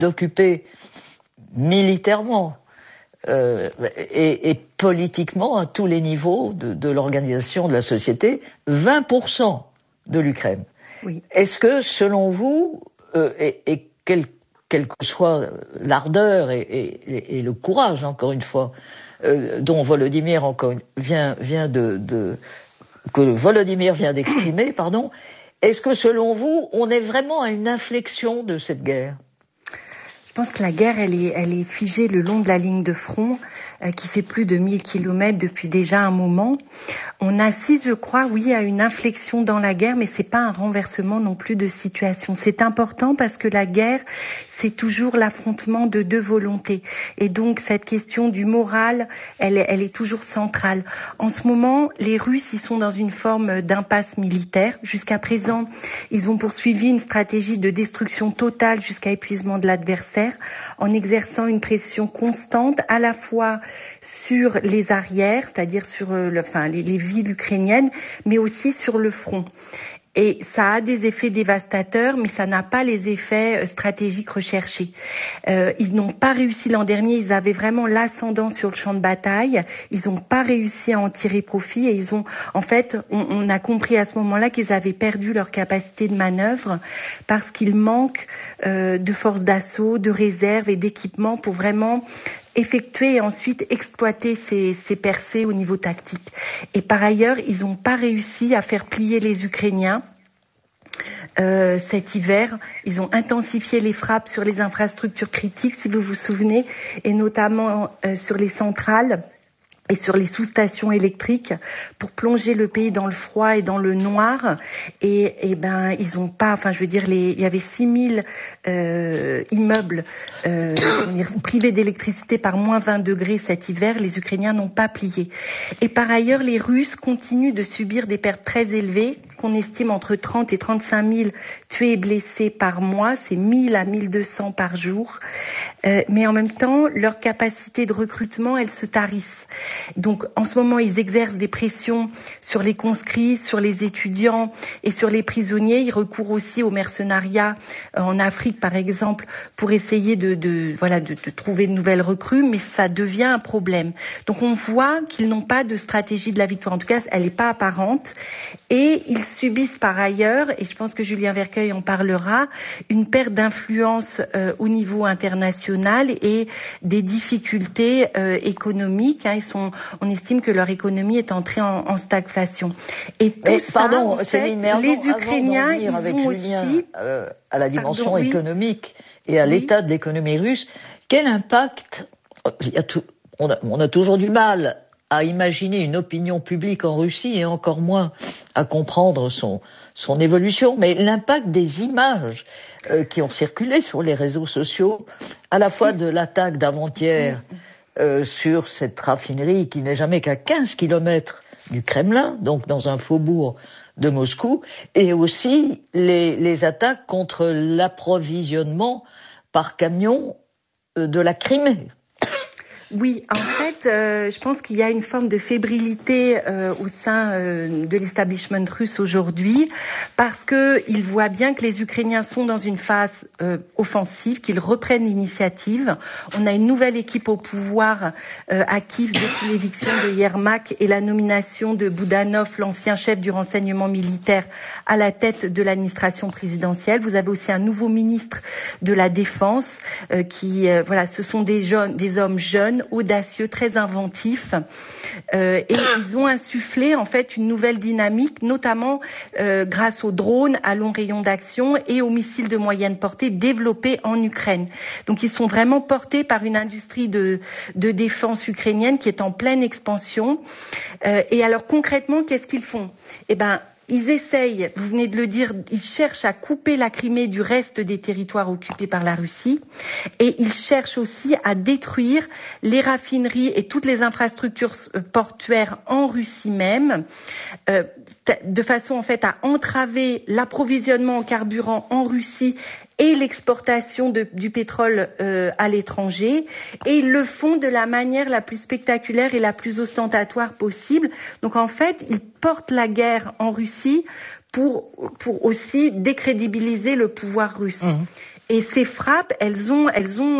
d'occuper militairement et politiquement à tous les niveaux de l'organisation de la société 20% de l'Ukraine. Oui. Est-ce que, selon vous, et quelle que soit l'ardeur et le courage, encore une fois, dont Volodymyr vient d'exprimer, pardon, est-ce que, selon vous, on est vraiment à une inflexion de cette guerre ? Je pense que la guerre, elle est figée le long de la ligne de front, qui fait plus de 1000 kilomètres depuis déjà un moment. On assiste, je crois, oui, à une inflexion dans la guerre, mais c'est pas un renversement non plus de situation. C'est important parce que la guerre, c'est toujours l'affrontement de deux volontés. Et donc, cette question du moral, elle est toujours centrale. En ce moment, les Russes, ils sont dans une forme d'impasse militaire. Jusqu'à présent, ils ont poursuivi une stratégie de destruction totale jusqu'à épuisement de l'adversaire, en exerçant une pression constante à la fois sur les arrières, c'est-à-dire sur les villes ukrainiennes, mais aussi sur le front. Et ça a des effets dévastateurs, mais ça n'a pas les effets stratégiques recherchés. Ils n'ont pas réussi l'an dernier, ils avaient vraiment l'ascendant sur le champ de bataille, ils n'ont pas réussi à en tirer profit et ils ont, en fait, on a compris à ce moment-là qu'ils avaient perdu leur capacité de manœuvre parce qu'il manque de forces d'assaut, de réserve et d'équipement pour vraiment effectuer et ensuite exploiter ces percées au niveau tactique. Et par ailleurs, ils n'ont pas réussi à faire plier les Ukrainiens. Cet hiver, ils ont intensifié les frappes sur les infrastructures critiques, si vous vous souvenez, et notamment sur les centrales et sur les sous-stations électriques pour plonger le pays dans le froid et dans le noir. Et ils ont pas, il y avait 6000 immeubles privés d'électricité par moins 20 degrés cet hiver. Les Ukrainiens n'ont pas plié. Et par ailleurs, les Russes continuent de subir des pertes très élevées, qu'on estime entre 30 et 35 000 tués et blessés par mois. C'est 1000 à 1200 par jour. Mais en même temps, leur capacité de recrutement, elle se tarisse. Donc, en ce moment, ils exercent des pressions sur les conscrits, sur les étudiants et sur les prisonniers. Ils recourent aussi au mercenariat en Afrique, par exemple, pour essayer de trouver de nouvelles recrues, mais ça devient un problème. Donc, on voit qu'ils n'ont pas de stratégie de la victoire. En tout cas, elle n'est pas apparente. Et ils subissent par ailleurs, et je pense que Julien Vercueil en parlera, une perte d'influence au niveau international et des difficultés économiques. On estime que leur économie est entrée en stagflation. Et tout les Ukrainiens, ils ont aussi à la dimension économique et à l'état de l'économie russe. Quel impact on a toujours du mal à imaginer une opinion publique en Russie et encore moins à comprendre son évolution, mais l'impact des images qui ont circulé sur les réseaux sociaux, à la fois de l'attaque d'avant-hier sur cette raffinerie qui n'est jamais qu'à 15 kilomètres du Kremlin, donc dans un faubourg de Moscou, et aussi les attaques contre l'approvisionnement par camion de la Crimée. Oui, en fait, je pense qu'il y a une forme de fébrilité au sein de l'establishment russe aujourd'hui, parce que ils voient bien que les Ukrainiens sont dans une phase offensive, qu'ils reprennent l'initiative. On a une nouvelle équipe au pouvoir à Kiev depuis l'éviction de Yermak et la nomination de Boudanov, l'ancien chef du renseignement militaire, à la tête de l'administration présidentielle. Vous avez aussi un nouveau ministre de la Défense ce sont des hommes jeunes, audacieux, très inventifs, et ils ont insufflé en fait une nouvelle dynamique, notamment grâce aux drones à long rayon d'action et aux missiles de moyenne portée développés en Ukraine. Donc ils sont vraiment portés par une industrie de défense ukrainienne qui est en pleine expansion. Et alors concrètement, qu'est-ce qu'ils font ? Ils essayent, vous venez de le dire, ils cherchent à couper la Crimée du reste des territoires occupés par la Russie, et ils cherchent aussi à détruire les raffineries et toutes les infrastructures portuaires en Russie même, de façon en fait à entraver l'approvisionnement en carburant en Russie et l'exportation du pétrole à l'étranger, et ils le font de la manière la plus spectaculaire et la plus ostentatoire possible. Donc en fait, ils portent la guerre en Russie pour aussi décrédibiliser le pouvoir russe. Et ces frappes, elles ont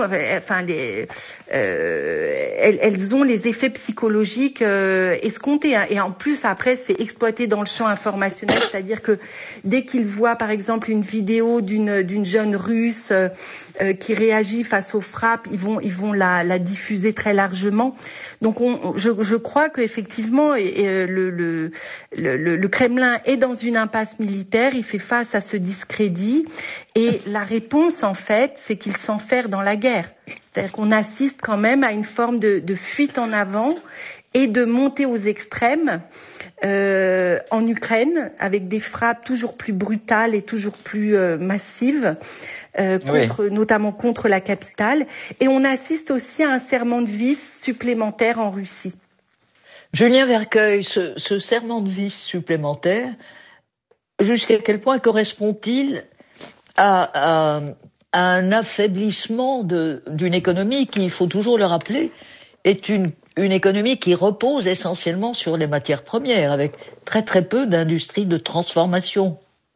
les effets psychologiques escomptés. Hein. Et en plus, après, c'est exploité dans le champ informationnel, c'est-à-dire que dès qu'ils voient, par exemple, une vidéo d'une jeune Russe qui réagit face aux frappes, ils vont la diffuser très largement. Donc, je crois qu'effectivement, le Kremlin est dans une impasse militaire. Il fait face à ce discrédit, et la réponse, en fait, c'est qu'il s'enferre dans la guerre. C'est-à-dire qu'on assiste quand même à une forme de fuite en avant et de montée aux extrêmes en Ukraine, avec des frappes toujours plus brutales et toujours plus massives, notamment contre la capitale. Et on assiste aussi à un serment de vis supplémentaire en Russie. Julien Vercueil, ce serment de vis supplémentaire, jusqu'à quel point correspond-il à un affaiblissement d'une économie qui, il faut toujours le rappeler, est une économie qui repose essentiellement sur les matières premières, avec très très peu d'industrie de transformation?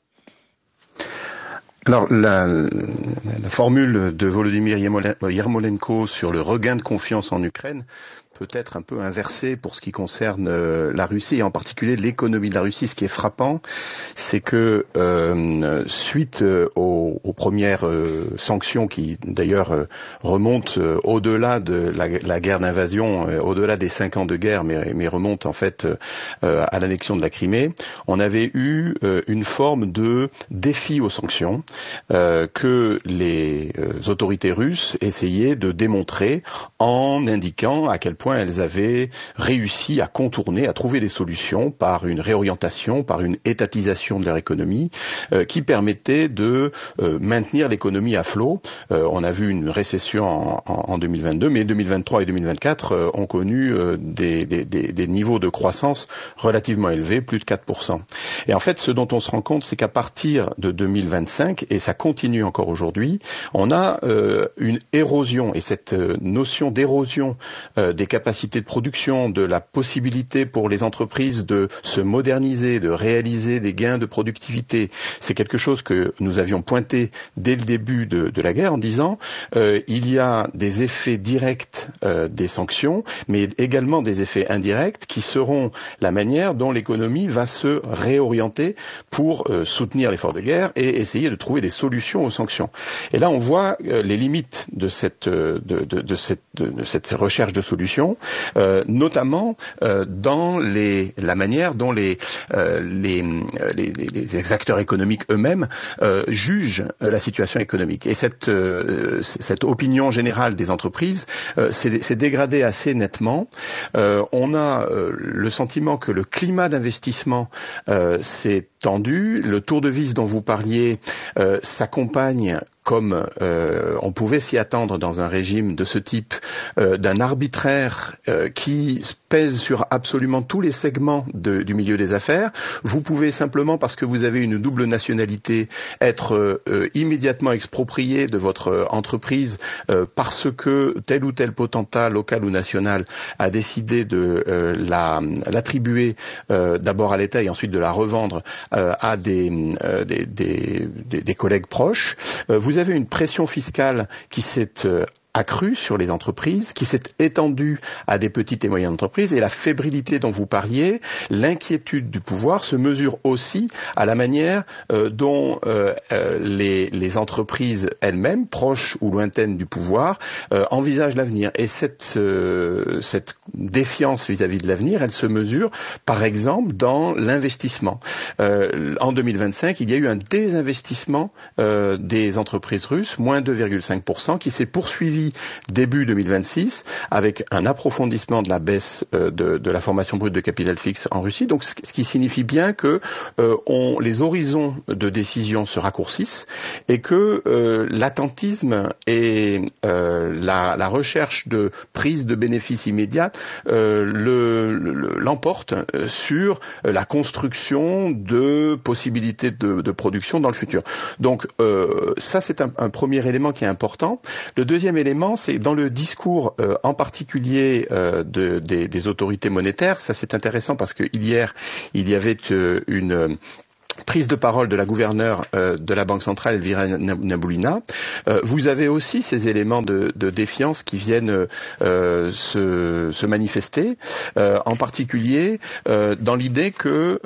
Alors, la formule de Volodymyr Yermolenko sur le regain de confiance en Ukraine peut être un peu inversée pour ce qui concerne la Russie, et en particulier l'économie de la Russie. Ce qui est frappant, c'est que suite aux premières sanctions, qui d'ailleurs remontent au-delà de la guerre d'invasion, au-delà des 5 ans de guerre, mais remontent en fait à l'annexion de la Crimée, on avait eu une forme de défi aux sanctions que les autorités russes essayaient de démontrer en indiquant à quel point elles avaient réussi à contourner, à trouver des solutions par une réorientation, par une étatisation de leur économie qui permettait de maintenir l'économie à flot. On a vu une récession en 2022, mais 2023 et 2024 ont connu des niveaux de croissance relativement élevés, plus de 4%. Et en fait, ce dont on se rend compte, c'est qu'à partir de 2025, et ça continue encore aujourd'hui, on a une érosion, et cette notion d'érosion des capacités de production, de la possibilité pour les entreprises de se moderniser, de réaliser des gains de productivité, c'est quelque chose que nous avions pointé dès le début de la guerre en disant il y a des effets directs des sanctions, mais également des effets indirects qui seront la manière dont l'économie va se réorienter pour soutenir l'effort de guerre et essayer de trouver des solutions aux sanctions. Et là, on voit les limites de cette recherche de solutions, notamment dans la manière dont les acteurs économiques eux-mêmes jugent la situation économique. Et cette opinion générale des entreprises s'est dégradée assez nettement. On a le sentiment que le climat d'investissement s'est tendu. Le tour de vis dont vous parliez s'accompagne, comme on pouvait s'y attendre dans un régime de ce type, d'un arbitraire qui pèse sur absolument tous les segments du milieu des affaires. Vous pouvez simplement, parce que vous avez une double nationalité, être immédiatement exproprié de votre entreprise parce que tel ou tel potentat local ou national a décidé de l'attribuer d'abord à l'État et ensuite de la revendre à des collègues proches. Vous avez une pression fiscale qui s'est accrue sur les entreprises, qui s'est étendue à des petites et moyennes entreprises, et la fébrilité dont vous parliez, l'inquiétude du pouvoir se mesure aussi à la manière dont les entreprises elles-mêmes, proches ou lointaines du pouvoir, envisagent l'avenir. Et cette défiance vis-à-vis de l'avenir, elle se mesure, par exemple, dans l'investissement. En 2025, il y a eu un désinvestissement des entreprises russes, moins 2,5%, qui s'est poursuivi début 2026 avec un approfondissement de la baisse de la formation brute de capital fixe en Russie. Donc, ce qui signifie bien que les horizons de décision se raccourcissent et que l'attentisme et la recherche de prise de bénéfices immédiats l'emportent sur la construction de possibilités de production dans le futur. Donc, ça, c'est un premier élément qui est important. Le deuxième élément, c'est dans le discours en particulier des autorités monétaires. Ça, c'est intéressant parce que hier, il y avait prise de parole de la gouverneure de la Banque centrale, Elvira Nabiulina. Vous avez aussi ces éléments de défiance qui viennent se manifester, en particulier dans l'idée que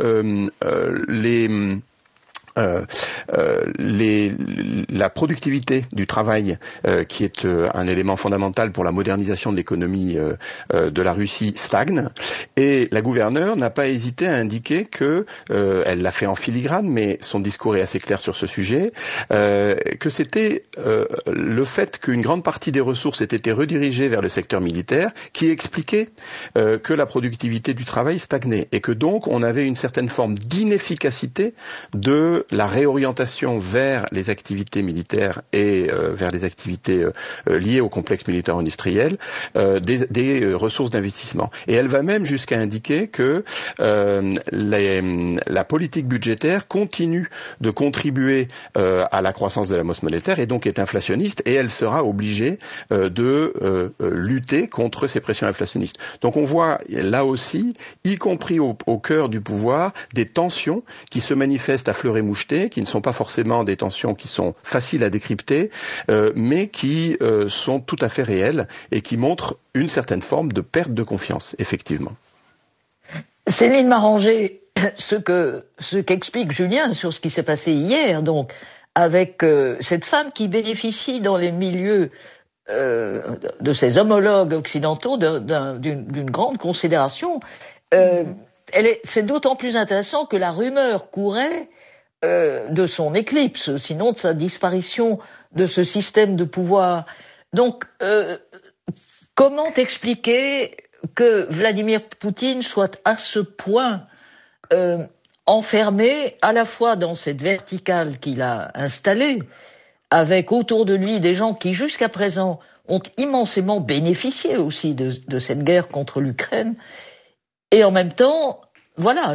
la productivité du travail, qui est un élément fondamental pour la modernisation de l'économie de la Russie, stagne. Et la gouverneure n'a pas hésité à indiquer que, elle l'a fait en filigrane, mais son discours est assez clair sur ce sujet, que c'était le fait qu'une grande partie des ressources ait été redirigée vers le secteur militaire qui expliquait que la productivité du travail stagnait et que donc on avait une certaine forme d'inefficacité de la réorientation vers les activités militaires et vers les activités liées au complexe militaire industriel des ressources d'investissement. Et elle va même jusqu'à indiquer que la politique budgétaire continue de contribuer à la croissance de la masse monétaire et donc est inflationniste, et elle sera obligée de lutter contre ces pressions inflationnistes. Donc on voit là aussi, y compris au cœur du pouvoir, des tensions qui se manifestent à fleur et moucheté, qui ne sont pas forcément des tensions qui sont faciles à décrypter, mais qui sont tout à fait réelles et qui montrent une certaine forme de perte de confiance, effectivement. Céline Maranger, ce qu'explique Julien sur ce qui s'est passé hier, donc, avec cette femme qui bénéficie dans les milieux de ses homologues occidentaux d'une grande considération, c'est d'autant plus intéressant que la rumeur courait de son éclipse, sinon de sa disparition de ce système de pouvoir. Donc, comment expliquer que Vladimir Poutine soit à ce point enfermé à la fois dans cette verticale qu'il a installée, avec autour de lui des gens qui jusqu'à présent ont immensément bénéficié aussi de cette guerre contre l'Ukraine, et en même temps, voilà,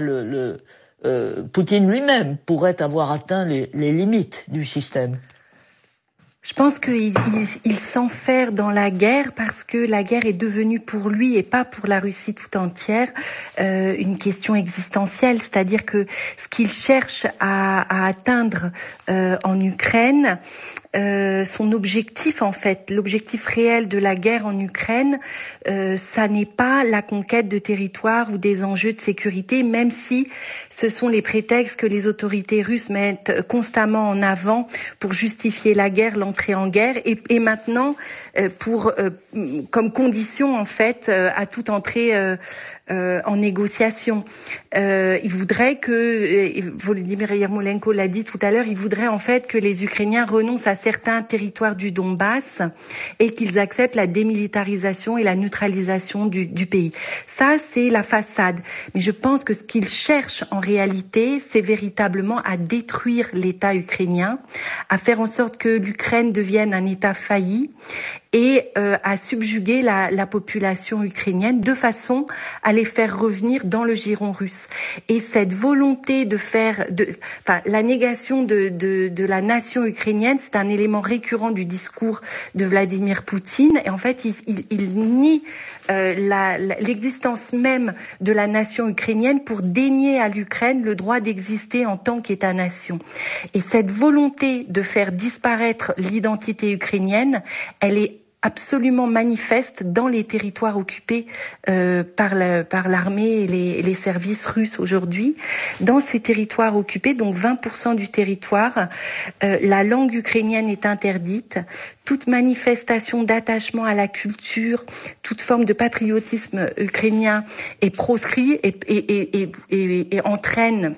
Poutine lui-même pourrait avoir atteint les limites du système. Je pense qu'il s'enferre dans la guerre parce que la guerre est devenue pour lui et pas pour la Russie tout entière une question existentielle, c'est-à-dire que ce qu'il cherche à atteindre en Ukraine, son objectif en fait, l'objectif réel de la guerre en Ukraine, ça n'est pas la conquête de territoires ou des enjeux de sécurité, même si ce sont les prétextes que les autorités russes mettent constamment en avant pour justifier la guerre, l'entrée en guerre, et maintenant comme condition en fait à toute entrée en négociation. Il voudrait que, Volodymyr Yermolenko l'a dit tout à l'heure, il voudrait en fait que les Ukrainiens renoncent à certains territoires du Donbass et qu'ils acceptent la démilitarisation et la neutralisation du pays. Ça, c'est la façade. Mais je pense que ce qu'ils cherchent en réalité, c'est véritablement à détruire l'État ukrainien, à faire en sorte que l'Ukraine devienne un État failli et à subjuguer la population ukrainienne de façon à les faire revenir dans le giron russe. Et cette volonté la négation de la nation ukrainienne, c'est un élément récurrent du discours de Vladimir Poutine. Et en fait, il nie l'existence même de la nation ukrainienne pour dénier à l'Ukraine le droit d'exister en tant qu'État-nation. Et cette volonté de faire disparaître l'identité ukrainienne, elle est absolument manifeste dans les territoires occupés par l'armée et les services russes aujourd'hui. Dans ces territoires occupés, donc 20% du territoire, la langue ukrainienne est interdite. Toute manifestation d'attachement à la culture, toute forme de patriotisme ukrainien est proscrit et entraîne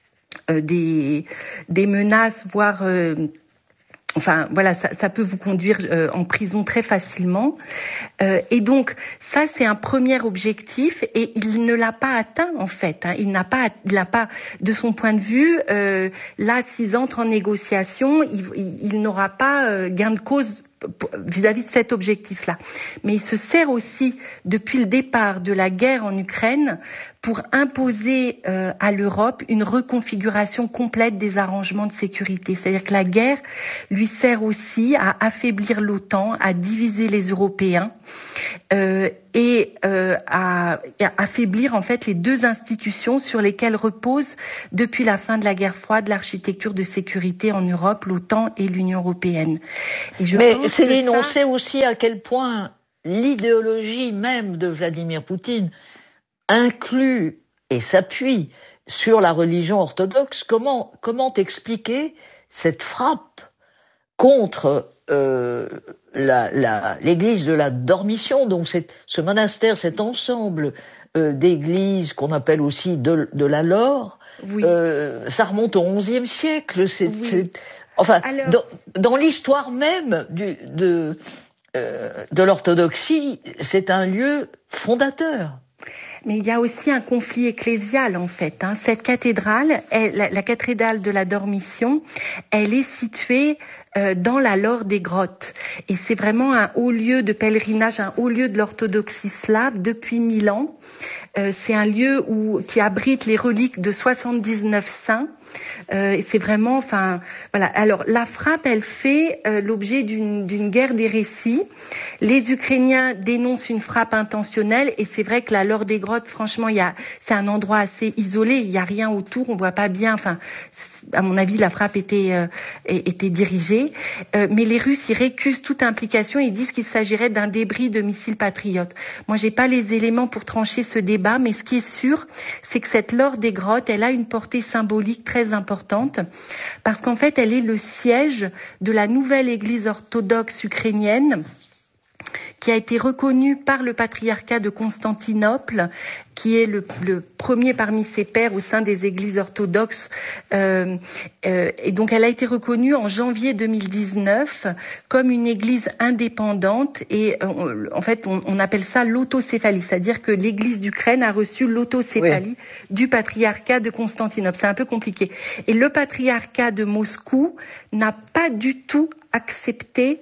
des menaces, voire enfin, voilà, ça peut vous conduire en prison très facilement. Et donc, ça, c'est un premier objectif, et il ne l'a pas atteint, en fait. Il n'a pas, de son point de vue, là, s'ils entrent en négociation, il n'aura pas gain de cause vis-à-vis de cet objectif-là. Mais il se sert aussi, depuis le départ de la guerre en Ukraine, pour imposer à l'Europe une reconfiguration complète des arrangements de sécurité. C'est-à-dire que la guerre lui sert aussi à affaiblir l'OTAN, à diviser les Européens et à affaiblir en fait les deux institutions sur lesquelles repose depuis la fin de la guerre froide l'architecture de sécurité en Europe, l'OTAN et l'Union européenne. Mais Céline, on sait aussi à quel point l'idéologie même de Vladimir Poutine inclut et s'appuie sur la religion orthodoxe. Comment expliquer cette frappe contre l'église de la Dormition, donc ce monastère, cet ensemble d'églises qu'on appelle aussi de la Laure? Oui. Ça remonte au XIe siècle. Alors, dans l'histoire même de l'orthodoxie, c'est un lieu fondateur. Mais il y a aussi un conflit ecclésial en fait. Cette cathédrale, la cathédrale de la Dormition, elle est située dans la Laure des Grottes. Et c'est vraiment un haut lieu de pèlerinage, un haut lieu de l'orthodoxie slave depuis 1000 ans. C'est un lieu qui abrite les reliques de 79 saints. C'est vraiment, voilà. Alors la frappe, elle fait l'objet d'une guerre des récits. Les Ukrainiens dénoncent une frappe intentionnelle, et c'est vrai que la Laure des Grottes, franchement, c'est un endroit assez isolé. Il y a rien autour, on voit pas bien. À mon avis, la frappe était dirigée. Mais les Russes, ils récusent toute implication. Ils disent qu'il s'agirait d'un débris de missiles patriotes. Moi, j'ai pas les éléments pour trancher ce débat, mais ce qui est sûr, c'est que cette Laure des Grottes, elle a une portée symbolique très importante, parce qu'en fait, elle est le siège de la nouvelle église orthodoxe ukrainienne, qui a été reconnue par le patriarcat de Constantinople, qui est le premier parmi ses pairs au sein des églises orthodoxes. Et donc, elle a été reconnue en janvier 2019 comme une église indépendante. Et en fait, on appelle ça l'autocéphalie, c'est-à-dire que l'église d'Ukraine a reçu l'autocéphalie du patriarcat de Constantinople. C'est un peu compliqué. Et le patriarcat de Moscou n'a pas du tout accepté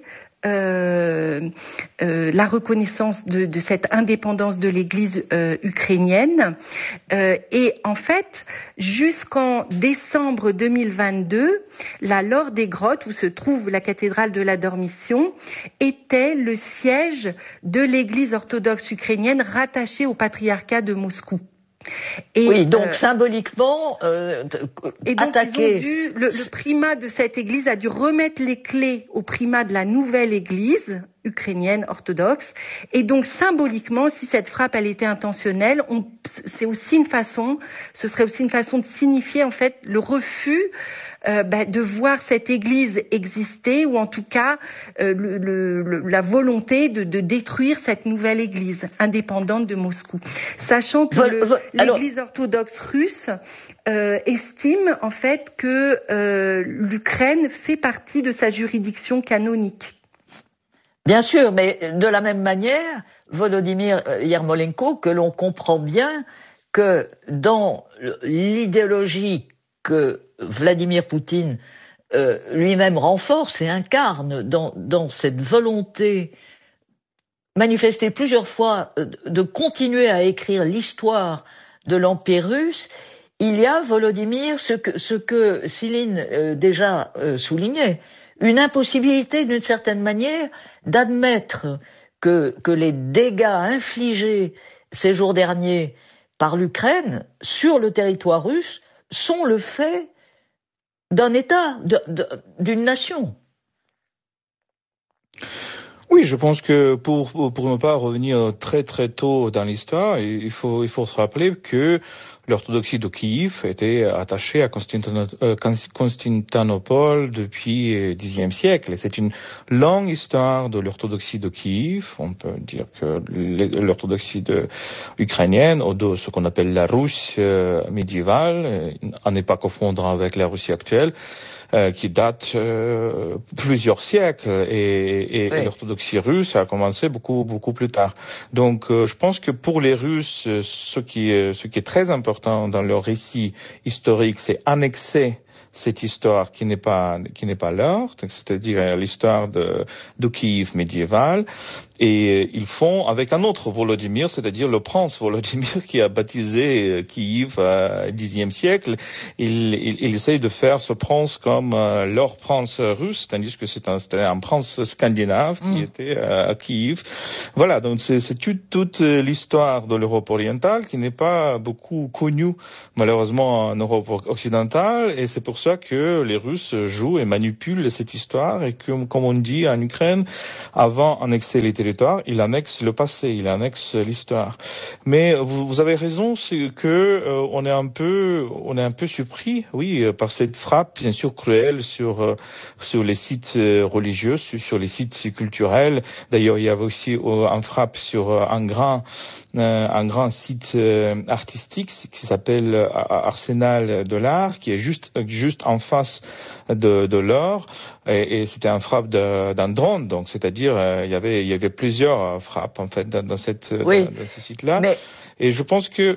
la reconnaissance de cette indépendance de l'Église ukrainienne. Et en fait, jusqu'en décembre 2022, la Laure des Grottes, où se trouve la cathédrale de la Dormition, était le siège de l'Église orthodoxe ukrainienne rattachée au patriarcat de Moscou. Et, oui, donc symboliquement, et donc attaquer. Ils ont dû, le primat de cette église a dû remettre les clés au primat de la nouvelle église ukrainienne orthodoxe. Et donc symboliquement, si cette frappe elle était intentionnelle, c'est aussi une façon, ce serait aussi une façon de signifier en fait le refus de voir cette église exister, ou en tout cas la volonté de détruire cette nouvelle église indépendante de Moscou. Sachant que l'église orthodoxe russe estime en fait que l'Ukraine fait partie de sa juridiction canonique. Bien sûr, mais de la même manière, Volodymyr Yermolenko, que l'on comprend bien que dans l'idéologie que Vladimir Poutine lui-même renforce et incarne dans cette volonté manifestée plusieurs fois de continuer à écrire l'histoire de l'Empire russe, il y a, Volodymyr, ce que Céline déjà soulignait, une impossibilité d'une certaine manière d'admettre que les dégâts infligés ces jours derniers par l'Ukraine sur le territoire russe sont le fait d'un État, d'une nation. Oui, je pense que pour ne pas revenir très très tôt dans l'histoire, il faut se rappeler que l'orthodoxie de Kiev était attachée à Constantinople depuis le Xe siècle. Et c'est une longue histoire de l'orthodoxie de Kiev. On peut dire que l'orthodoxie ukrainienne, ou de ce qu'on appelle la Russe médiévale, à ne pas confondre avec la Russie actuelle, qui date plusieurs siècles, et oui. L'orthodoxie russe a commencé beaucoup plus tard. Donc je pense que pour les Russes, ce qui est très important dans leur récit historique, c'est annexer cette histoire qui n'est pas leur, c'est-à-dire l'histoire de Kiev médiéval, et ils font avec un autre Volodymyr, c'est-à-dire le prince Volodymyr qui a baptisé Kiev au Xe siècle. Il essaye de faire ce prince comme leur prince russe, tandis que c'était un prince scandinave qui était à Kiev. Voilà, donc c'est toute l'histoire de l'Europe orientale qui n'est pas beaucoup connue malheureusement en Europe occidentale, et c'est pour ça que les Russes jouent et manipulent cette histoire, et que, comme on dit en Ukraine, avant d'annexer les territoires, il annexe le passé, il annexe l'histoire. Mais vous avez raison, c'est que on est un peu surpris, oui, par cette frappe bien sûr cruelle sur les sites religieux, sur les sites culturels. D'ailleurs, il y avait aussi une frappe sur un grand site artistique qui s'appelle Arsenal de l'art, qui est juste en face de l'or, et c'était une frappe d'un drone, donc c'est-à-dire il y avait plusieurs frappes en fait dans ce site-là. Mais... Et je pense que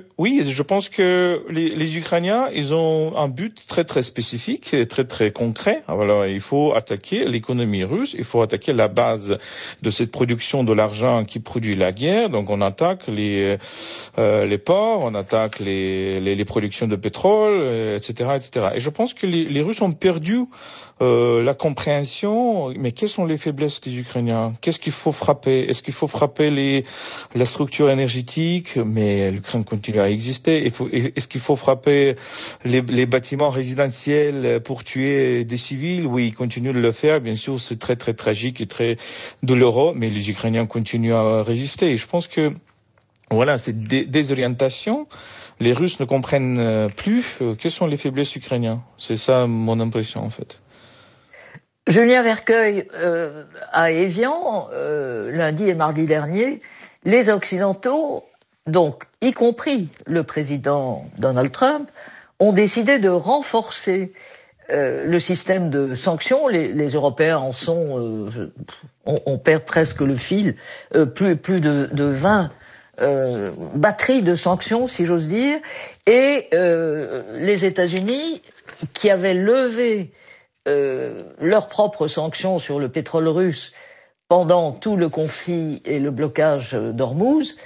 les Ukrainiens, ils ont un but très très spécifique et très très concret. Alors il faut attaquer l'économie russe, il faut attaquer la base de cette production de l'argent qui produit la guerre. Donc on attaque les ports, on attaque les productions de pétrole, etc., etc. Et je pense que les Russes ont perdu la compréhension. Mais quelles sont les faiblesses des Ukrainiens? Qu'est-ce qu'il faut frapper? Est-ce qu'il faut frapper la structure énergétique? Mais l'Ukraine continue à exister. Est-ce qu'il faut frapper les bâtiments résidentiels pour tuer des civils? Oui, ils continuent de le faire. Bien sûr, c'est très très tragique et très douloureux, mais les Ukrainiens continuent à résister. Et je pense que voilà, c'est des orientations. Les Russes ne comprennent plus quelles sont les faiblesses ukrainiennes. C'est ça mon impression en fait. Julien Vercueil, à Évian, lundi et mardi dernier, les Occidentaux, donc y compris le président Donald Trump, ont décidé de renforcer le système de sanctions. Les Européens en sont, on perd presque le fil, plus de 20 batteries de sanctions, si j'ose dire, et les États-Unis, qui avaient levé leurs propres sanctions sur le pétrole russe pendant tout le conflit et le blocage d'Ormuz,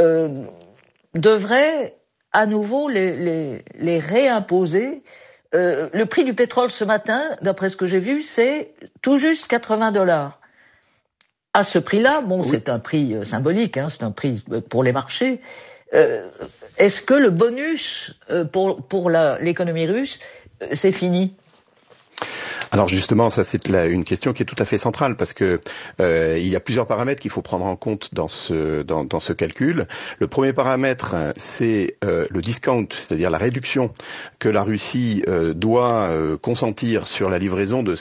devraient à nouveau les réimposer. Le prix du pétrole ce matin, d'après ce que j'ai vu, c'est tout juste $80. À ce prix-là, bon, oui. C'est un prix symbolique, c'est un prix pour les marchés. Est-ce que le bonus pour l'économie russe, c'est fini ? Alors justement, ça c'est une question qui est tout à fait centrale, parce que il y a plusieurs paramètres qu'il faut prendre en compte dans ce calcul. Le premier paramètre, c'est le discount, c'est-à-dire la réduction que la Russie doit consentir sur la livraison de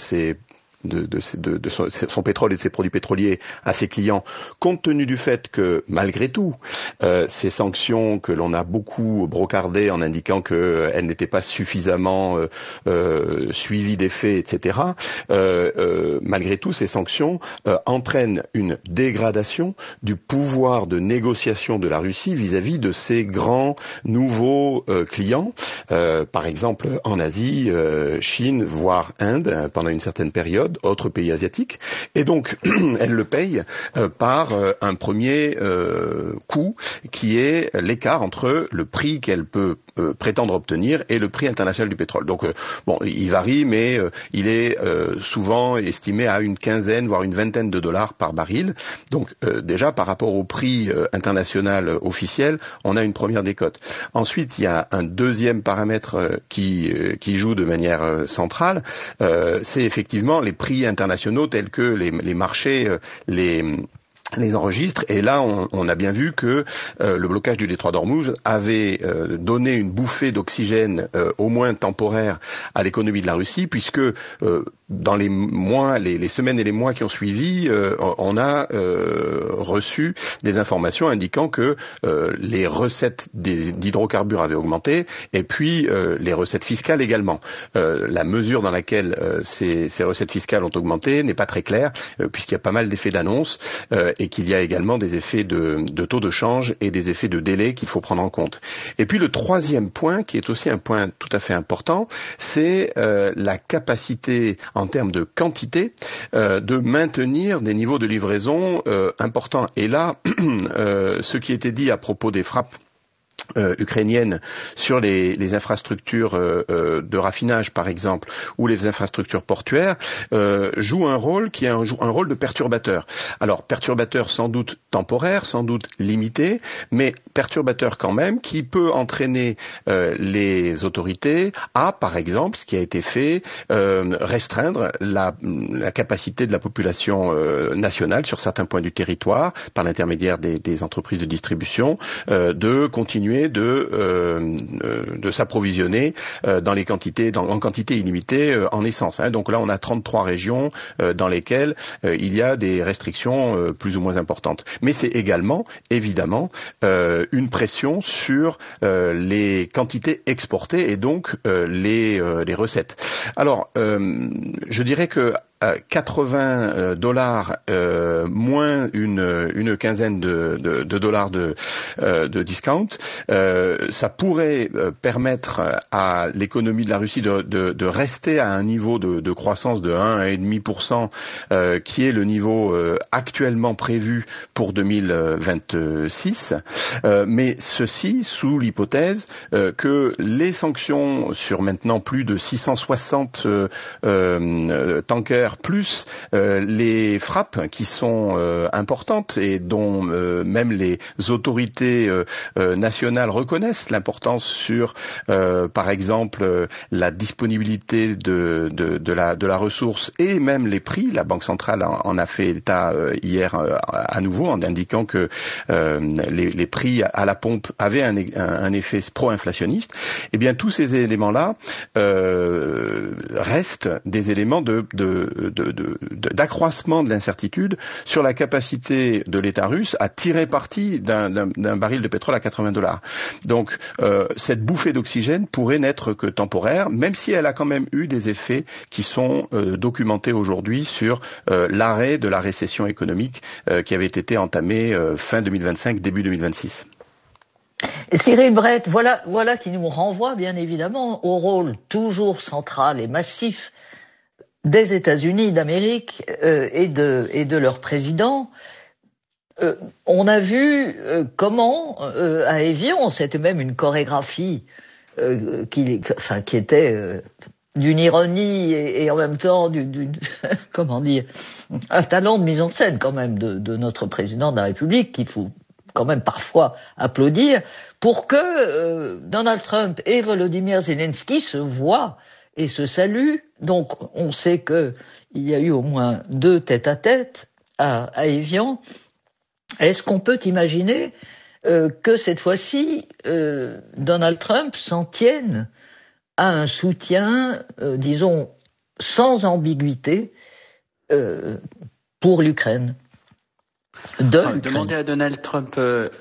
son pétrole et de ses produits pétroliers à ses clients, compte tenu du fait que, malgré tout, ces sanctions que l'on a beaucoup brocardées en indiquant qu'elles n'étaient pas suffisamment suivies des faits, etc., malgré tout, ces sanctions entraînent une dégradation du pouvoir de négociation de la Russie vis-à-vis de ses grands nouveaux clients, par exemple en Asie, Chine, voire Inde, pendant une certaine période, autres pays asiatiques, et donc elle le paye par un premier coût qui est l'écart entre le prix qu'elle peut prétendre obtenir et le prix international du pétrole. Donc bon, il varie, mais il est souvent estimé à une quinzaine, voire une vingtaine de dollars par baril. Donc déjà par rapport au prix international officiel, on a une première décote. Ensuite, il y a un deuxième paramètre qui joue de manière centrale, c'est effectivement les prix internationaux tels que les marchés les enregistrent, et là on a bien vu que le blocage du détroit d'Ormuz avait donné une bouffée d'oxygène au moins temporaire à l'économie de la Russie, puisque dans les mois, les semaines et les mois qui ont suivi, on a reçu des informations indiquant que les recettes d'hydrocarbures avaient augmenté, et puis les recettes fiscales également. La mesure dans laquelle ces recettes fiscales ont augmenté n'est pas très claire, puisqu'il y a pas mal d'effets d'annonce, et qu'il y a également des effets de taux de change et des effets de délai qu'il faut prendre en compte. Et puis le troisième point, qui est aussi un point tout à fait important, c'est la capacité en termes de quantité de maintenir des niveaux de livraison importants. Et là, ce qui était dit à propos des frappes ukrainienne sur les infrastructures de raffinage par exemple, ou les infrastructures portuaires, joue un rôle qui est un rôle de perturbateur. Alors perturbateur sans doute temporaire, sans doute limité, mais perturbateur quand même, qui peut entraîner les autorités à, par exemple, ce qui a été fait, restreindre la capacité de la population nationale sur certains points du territoire, par l'intermédiaire des entreprises de distribution, de continuer de s'approvisionner en quantité illimitée en essence. Donc là, on a 33 régions dans lesquelles il y a des restrictions plus ou moins importantes. Mais c'est également, évidemment, une pression sur les quantités exportées et donc les recettes. Alors, je dirais que $80 moins une quinzaine de dollars de discount, ça pourrait permettre à l'économie de la Russie de rester à un niveau de croissance de 1 à 1,5%, qui est le niveau actuellement prévu pour 2026, mais ceci sous l'hypothèse que les sanctions sur maintenant plus de 660 tankers plus les frappes qui sont importantes et dont même les autorités nationales reconnaissent l'importance sur, par exemple, la disponibilité de la ressource et même les prix. La Banque centrale en a fait état hier à nouveau en indiquant que les prix à la pompe avaient un effet pro-inflationniste. Eh bien, tous ces éléments-là restent des éléments d'accroissement de l'incertitude sur la capacité de l'État russe à tirer parti d'un baril de pétrole à $80. Donc cette bouffée d'oxygène pourrait n'être que temporaire, même si elle a quand même eu des effets qui sont documentés aujourd'hui sur l'arrêt de la récession économique qui avait été entamée fin 2025, début 2026. Cyril Brett, voilà qui nous renvoie bien évidemment au rôle toujours central et massif des États-Unis d'Amérique et de leur président. On a vu comment à Évian, c'était même une chorégraphie qui était d'une ironie et en même temps d'une comment dire, un talent de mise en scène quand même de notre président de la République qu'il faut quand même parfois applaudir, pour que Donald Trump et Volodymyr Zelensky se voient et se saluent. Donc on sait que il y a eu au moins 2 tête-à-tête à Évian. Est-ce qu'on peut imaginer que cette fois-ci Donald Trump s'en tienne à un soutien, disons, sans ambiguïté pour l'Ukraine? Demander à Donald Trump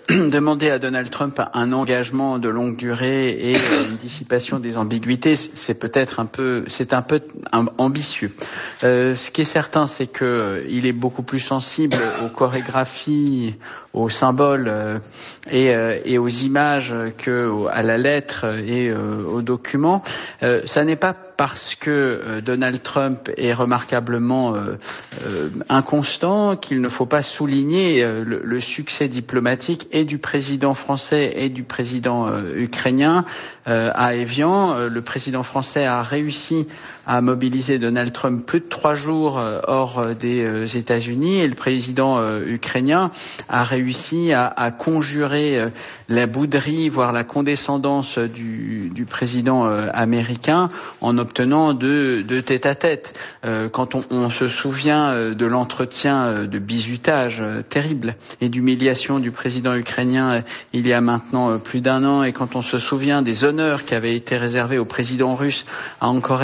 un engagement de longue durée et une dissipation des ambiguïtés, c'est un peu ambitieux. Ce qui est certain, c'est que il est beaucoup plus sensible aux chorégraphies, aux symboles et aux images que à la lettre et aux documents. Ça n'est pas parce que Donald Trump est remarquablement inconstant qu'il ne faut pas souligner le succès diplomatique et du président français et du président ukrainien à Évian. Le président français a réussi à mobiliser Donald Trump plus de 3 jours hors des États-Unis et le président ukrainien a réussi à conjurer la bouderie, voire la condescendance du président américain en obtenant de tête-à-tête. Quand on se souvient de l'entretien de bizutage terrible et d'humiliation du président ukrainien il y a maintenant plus d'1 an, et quand on se souvient des honneurs qui avaient été réservés au président russe à Anchorage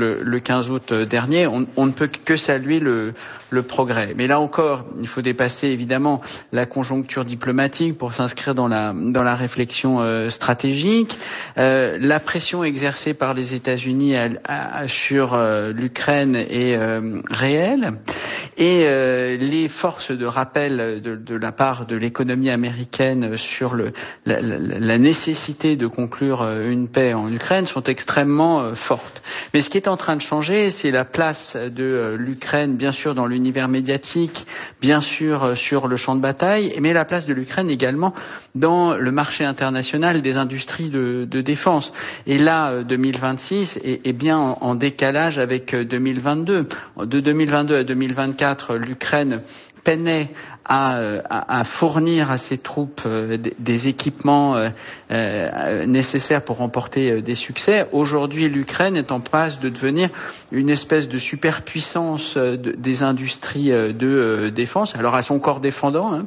le 15 août dernier. On ne peut que saluer le progrès. Mais là encore, il faut dépasser évidemment la conjoncture diplomatique pour s'inscrire dans la réflexion stratégique. La pression exercée par les États-Unis sur l'Ukraine est réelle. Et les forces de rappel de la part de l'économie américaine sur la nécessité de conclure une paix en Ukraine sont extrêmement fortes. Mais ce qui est en train de changer, c'est la place de l'Ukraine, bien sûr dans l'univers médiatique, bien sûr sur le champ de bataille, mais la place de l'Ukraine également dans le marché international des industries de défense. Et là, 2026 est bien en décalage avec 2022. De 2022 à 2024, l'Ukraine peinait à fournir à ses troupes des équipements nécessaires pour remporter des succès. Aujourd'hui, l'Ukraine est en passe de devenir une espèce de superpuissance des industries de défense. Alors à son corps défendant,